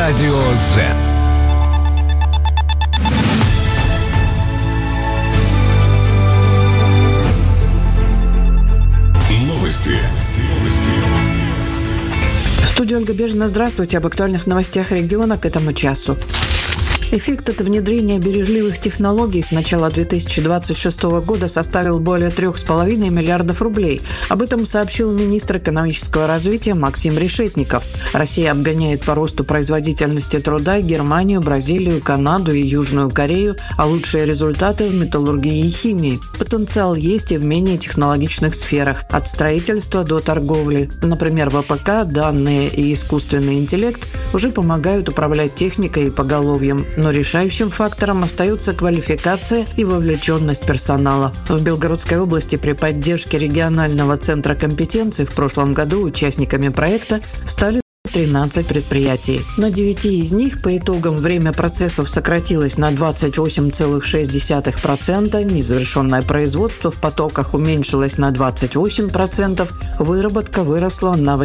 Радио Z. Новости. В студии Ольга Бежина. Здравствуйте. Об актуальных новостях региона к этому часу. Эффект от внедрения бережливых технологий с начала 2026 года составил более 3,5 миллиардов рублей. Об этом сообщил министр экономического развития Максим Решетников. Россия обгоняет по росту производительности труда Германию, Бразилию, Канаду и Южную Корею, а лучшие результаты в металлургии и химии. Потенциал есть и в менее технологичных сферах, от строительства до торговли. Например, в АПК данные и искусственный интеллект уже помогают управлять техникой и поголовьем. Но решающим фактором остаются квалификация и вовлеченность персонала. В Белгородской области при поддержке регионального центра компетенций в прошлом году участниками проекта стали 13 предприятий. На 9 из них по итогам время процессов сократилось на 28,6%, незавершенное производство в потоках уменьшилось на 28%, выработка выросла на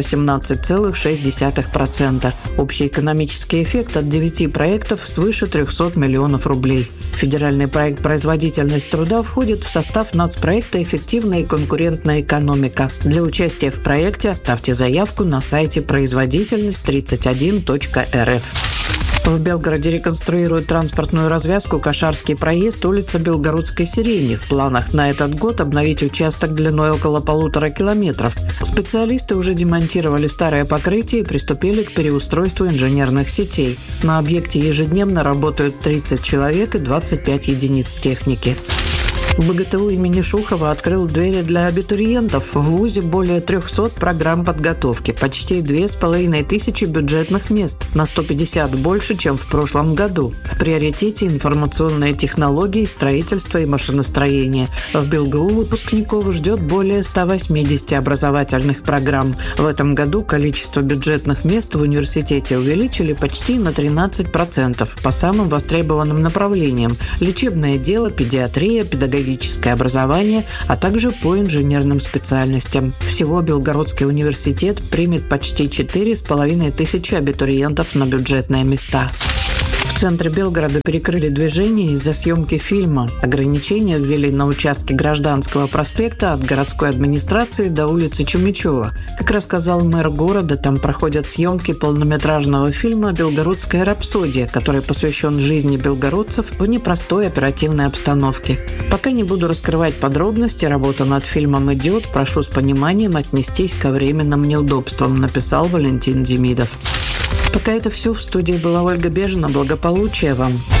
18,6%. Общий экономический эффект от 9 проектов свыше 300 миллионов рублей. Федеральный проект «Производительность труда» входит в состав нацпроекта «Эффективная и конкурентная экономика». Для участия в проекте оставьте заявку на сайте производительность31.рф. В Белгороде реконструируют транспортную развязку Кошарский проезд, улица Белгородской сирени. В планах на этот год обновить участок длиной около 1,5 километров. Специалисты уже демонтировали старое покрытие и приступили к переустройству инженерных сетей. На объекте ежедневно работают 30 человек и 25 единиц техники. БГТУ имени Шухова открыл двери для абитуриентов. В ВУЗе более 300 программ подготовки, почти 2500 бюджетных мест, на 150 больше, чем в прошлом году. В приоритете информационные технологии, строительство и машиностроение. В БелГУ выпускников ждет более 180 образовательных программ. В этом году количество бюджетных мест в университете увеличили почти на 13% по самым востребованным направлениям – лечебное дело, педиатрия, педагогическое образование, а также по инженерным специальностям. Всего Белгородский университет примет почти 4500 абитуриентов на бюджетные места. В центре Белгорода перекрыли движение из-за съемки фильма. Ограничения ввели на участке Гражданского проспекта от городской администрации до улицы Чумичева. Как рассказал мэр города, там проходят съемки полнометражного фильма «Белгородская рапсодия», который посвящен жизни белгородцев в непростой оперативной обстановке. Пока не буду раскрывать подробности, работа над фильмом идет, прошу с пониманием отнестись ко временным неудобствам, написал Валентин Демидов. Пока это все. В студии была Ольга Бежина. Благополучия вам!